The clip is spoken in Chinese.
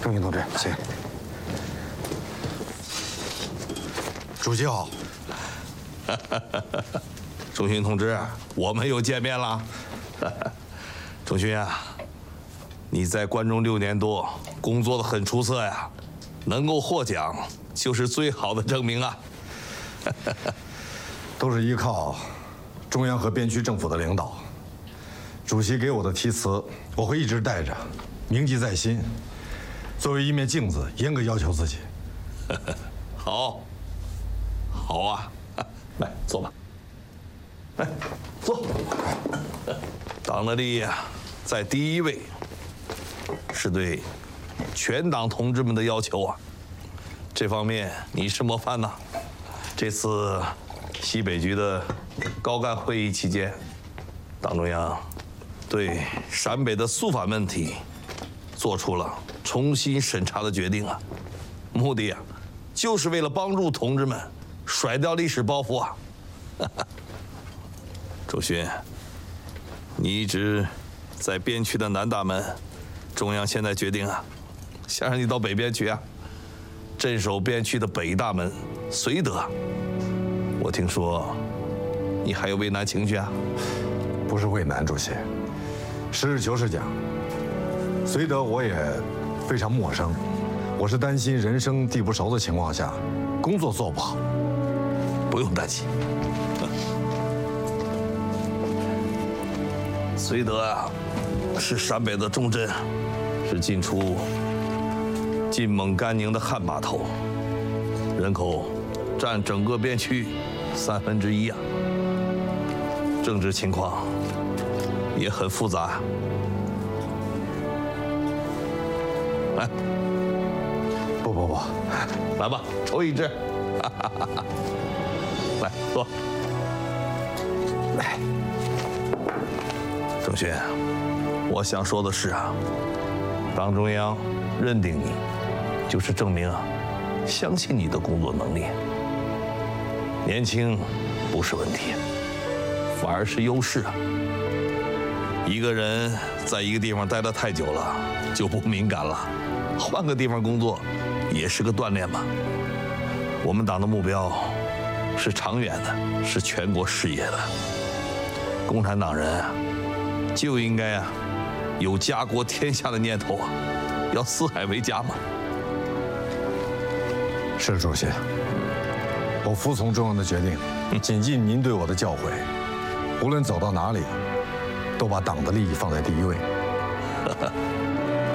钟情同志，请。主席好。 钟勋同志，我们又见面了。钟勋啊，你在关中6年多，工作的很出色呀，能够获奖就是最好的证明啊。 都是依靠中央和边区政府的领导。主席给我的题词，我会一直带着，铭记在心。作为一面镜子，严格要求自己。 好，好啊，来坐吧。来，坐。党的利益啊，在第一位，是对全党同志们的要求啊。这方面你是模范呐。这次西北局的高干会议期间，党中央对陕北的肃反问题做出了重新审查的决定啊，目的啊，就是为了帮助同志们甩掉历史包袱啊。周勋，你一直在边区的南大门，中央现在决定啊，想让你到北边去啊，镇守边区的北大门绥德。我听说你还有畏难情绪啊？ 不是畏难，主席。实事求是讲，绥德我也非常陌生，我是担心人生地不熟的情况下，工作做不好。 不用担心。绥德啊，是陕北的重镇，是进出晋蒙甘宁的汉码头，人口占整个边区1/3啊。政治情况也很复杂。来， 不， 来吧，抽一支。来，坐。来，郑勋，我想说的是啊，党中央认定你，就是证明啊，相信你的工作能力。年轻不是问题，反而是优势啊。一个人在一个地方待得太久了，就不敏感了，换个地方工作，也是个锻炼嘛。我们党的目标是长远的，是全国视野的。共产党人啊，就应该啊，有家国天下的念头啊，要四海为家嘛。 是主席，我服从中央的决定，谨记您对我的教诲，无论走到哪里，都把党的利益放在第一位。